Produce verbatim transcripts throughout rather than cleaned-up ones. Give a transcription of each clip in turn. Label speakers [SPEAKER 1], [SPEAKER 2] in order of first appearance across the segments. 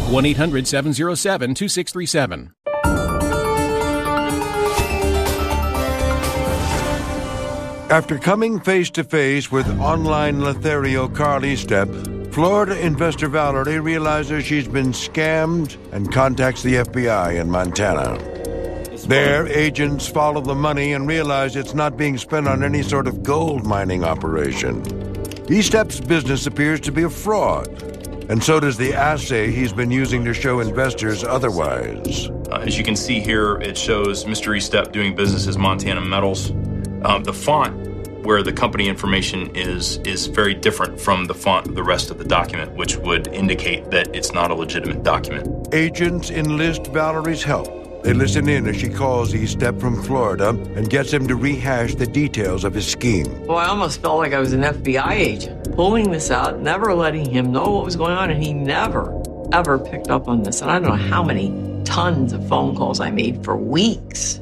[SPEAKER 1] one eight hundred seven oh seven two six three seven.
[SPEAKER 2] After coming face-to-face with online Lothario Carl Estep, Florida investor Valerie realizes she's been scammed and contacts the F B I in Montana. There, agents follow the money and realize it's not being spent on any sort of gold mining operation. Estep's business appears to be a fraud, and so does the assay he's been using to show investors otherwise.
[SPEAKER 3] Uh, as you can see here, it shows Mister Estep doing business as Montana Metals. Um, the font where the company information is is very different from the font of the rest of the document, which would indicate that it's not a legitimate document.
[SPEAKER 2] Agents enlist Valerie's help. They listen in as she calls Estep from Florida and gets him to rehash the details of his scheme.
[SPEAKER 4] Well, I almost felt like I was an F B I agent, pulling this out, never letting him know what was going on, and he never, ever picked up on this. And I don't know how many tons of phone calls I made for weeks.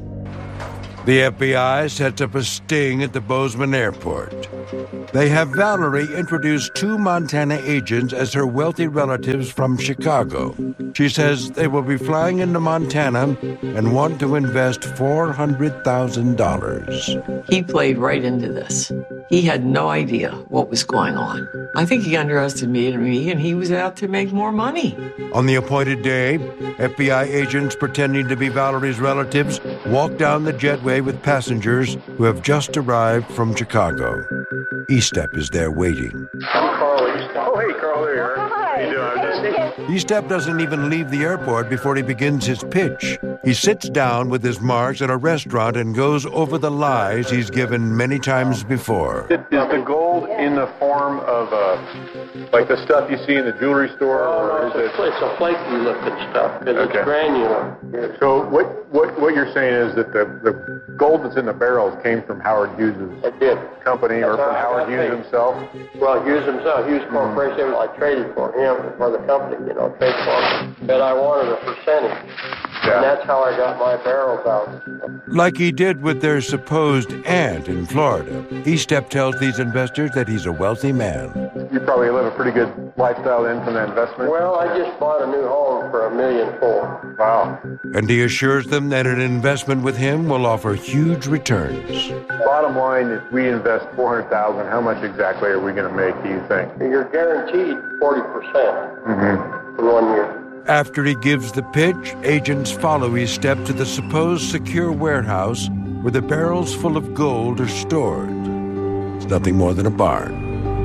[SPEAKER 2] The F B I sets up a sting at the Bozeman airport. They have Valerie introduce two Montana agents as her wealthy relatives from Chicago. She says they will be flying into Montana and want to invest four hundred thousand dollars.
[SPEAKER 4] He played right into this. He had no idea what was going on. I think he underestimated me, and he was out to make more money.
[SPEAKER 2] On the appointed day, F B I agents pretending to be Valerie's relatives walk down the jetway with passengers who have just arrived from Chicago. Estep is there waiting.
[SPEAKER 5] I'm Carl Estep. Oh, hey, Carl, here. How you doing?
[SPEAKER 2] Estep doesn't even leave the airport before he begins his pitch. He sits down with his marks at a restaurant and goes over the lies he's given many times before.
[SPEAKER 5] Is the gold in the form of, uh, like the stuff you see in the jewelry store?
[SPEAKER 6] Oh,
[SPEAKER 5] or
[SPEAKER 6] no,
[SPEAKER 5] is
[SPEAKER 6] it's,
[SPEAKER 5] it...
[SPEAKER 6] a, it's a flaky looking stuff because
[SPEAKER 5] Okay.
[SPEAKER 6] it's granular.
[SPEAKER 5] So what, what, what you're saying is that the, the gold that's in the barrels came from Howard Hughes'
[SPEAKER 6] I did.
[SPEAKER 5] company or from
[SPEAKER 6] That's
[SPEAKER 5] Howard
[SPEAKER 6] how I
[SPEAKER 5] Hughes
[SPEAKER 6] paid.
[SPEAKER 5] himself?
[SPEAKER 6] Well, Hughes himself, Hughes Corporation, I traded for him, for the company, you know, trade for him. But I wanted a percentage.
[SPEAKER 5] Yeah.
[SPEAKER 6] And that's how I got my barrels out.
[SPEAKER 2] Like he did with their supposed aunt in Florida, Estep tells these investors that he's a wealthy man.
[SPEAKER 5] You probably live a pretty good lifestyle then from that investment?
[SPEAKER 6] Well, I just bought a new home for a million four.
[SPEAKER 5] Wow.
[SPEAKER 2] And he assures them that an investment with him will offer huge returns.
[SPEAKER 5] Bottom line, if we invest four hundred thousand dollars, how much exactly are we going to make, do you think?
[SPEAKER 6] You're guaranteed forty percent
[SPEAKER 5] Mm-hmm.
[SPEAKER 6] for one year.
[SPEAKER 2] After he gives the pitch, agents follow Estep to the supposed secure warehouse where the barrels full of gold are stored. It's nothing more than a barn.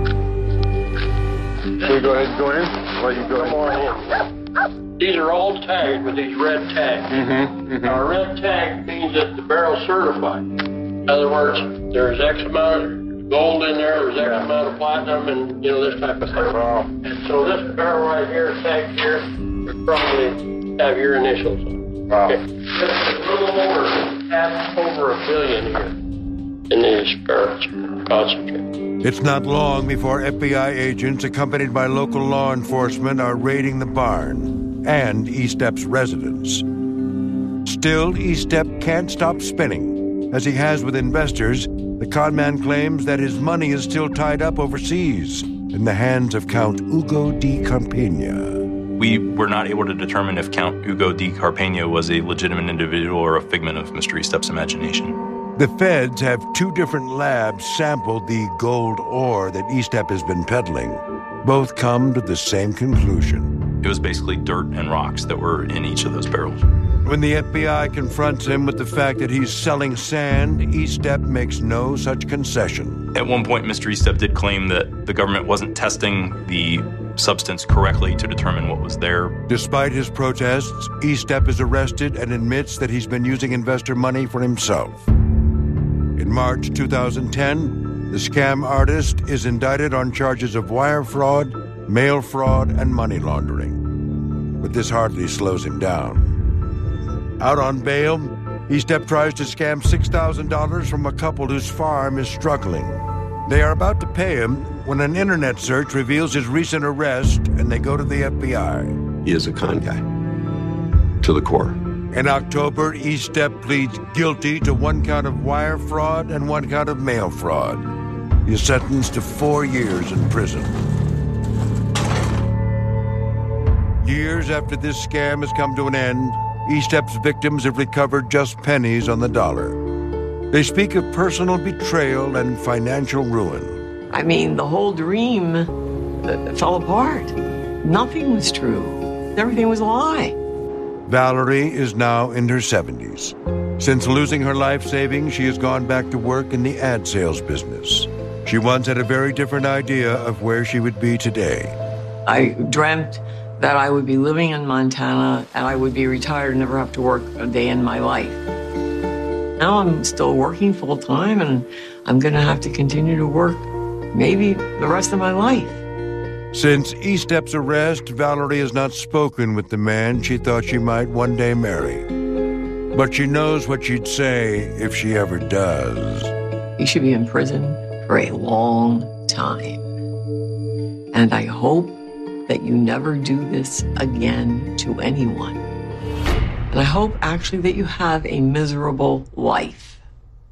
[SPEAKER 5] Can we go ahead and go in? Let you go
[SPEAKER 6] Come
[SPEAKER 5] ahead.
[SPEAKER 6] on in. These are all tagged with these red tags.
[SPEAKER 5] Mm-hmm. Mm-hmm.
[SPEAKER 6] Now, a red tag means that the barrel's certified. In other words, there's X amount of gold in there, there's X
[SPEAKER 5] Yeah.
[SPEAKER 6] amount of platinum, and, you know, this type of stuff.
[SPEAKER 5] Wow.
[SPEAKER 6] And so this barrel right here, tagged here, would probably have your initials on it.
[SPEAKER 5] Wow.
[SPEAKER 6] Okay. This is a little over, half over a billion here in these barrels, concentrate.
[SPEAKER 2] It's not long before F B I agents, accompanied by local law enforcement, are raiding the barn and Estep's residence. Still, Estep can't stop spinning. As he has with investors, the conman claims that his money is still tied up overseas in the hands of Count Hugo de Carpena.
[SPEAKER 3] We were not able to determine if Count Hugo de Carpena was a legitimate individual or a figment of Mister Estep's imagination.
[SPEAKER 2] The feds have two different labs sampled the gold ore that Estep has been peddling. Both come to the same conclusion.
[SPEAKER 3] It was basically dirt and rocks that were in each of those barrels.
[SPEAKER 2] When the F B I confronts him with the fact that he's selling sand, Estep makes no such concession.
[SPEAKER 3] At one point, Mister Estep did claim that the government wasn't testing the substance correctly to determine what was there.
[SPEAKER 2] Despite his protests, Estep is arrested and admits that he's been using investor money for himself. In March two thousand ten, the scam artist is indicted on charges of wire fraud, mail fraud, and money laundering. But this hardly slows him down. Out on bail, Estep tries to scam six thousand dollars from a couple whose farm is struggling. They are about to pay him when an internet search reveals his recent arrest, and they go to the F B I.
[SPEAKER 7] He is a con guy. To the core.
[SPEAKER 2] In October, Estep pleads guilty to one count of wire fraud and one count of mail fraud. He is sentenced to four years in prison. Year years after this scam has come to an end, E-Step's victims have recovered just pennies on the dollar. They speak of personal betrayal and financial ruin.
[SPEAKER 4] I mean, the whole dream uh, fell apart. Nothing was true. Everything was a lie.
[SPEAKER 2] Valerie is now in her seventies. Since losing her life savings, she has gone back to work in the ad sales business. She once had a very different idea of where she would be today.
[SPEAKER 4] I dreamt that I would be living in Montana and I would be retired and never have to work a day in my life. Now I'm still working full time and I'm going to have to continue to work maybe the rest of my life.
[SPEAKER 2] Since E-Step's arrest, Valerie has not spoken with the man she thought she might one day marry. But she knows what she'd say if she ever does.
[SPEAKER 4] You should be in prison for a long time. And I hope that you never do this again to anyone. And I hope actually that you have a miserable life.